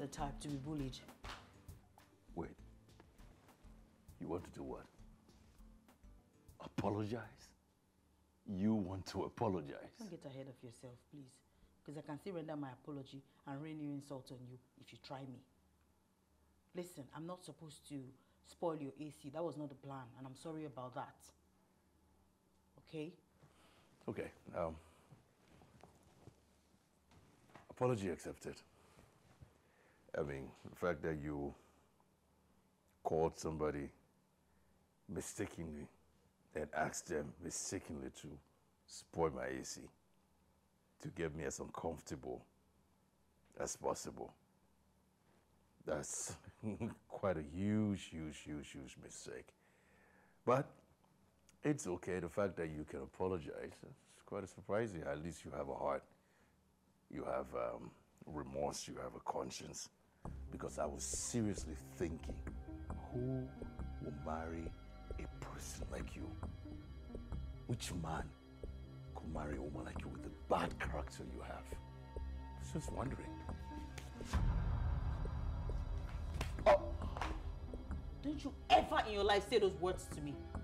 type to be bullied. Wait. You want to do what? Apologize? You want to apologize? Don't get ahead of yourself, please. Because I can still render my apology and rain your insult on you if you try me. Listen, I'm not supposed to spoil your AC. That was not the plan, and I'm sorry about that. Okay? Okay. Apology accepted. I mean, the fact that you called somebody mistakenly and asked them mistakenly to spoil my AC to get me as uncomfortable as possible. That's quite a huge mistake. But it's okay. The fact that you can apologize, it's quite surprising. At least you have a heart. You have remorse. You have a conscience. Because I was seriously thinking, who will marry a person like you? Which man could marry a woman like you with the bad character you have? I was just wondering. Don't you ever in your life say those words to me.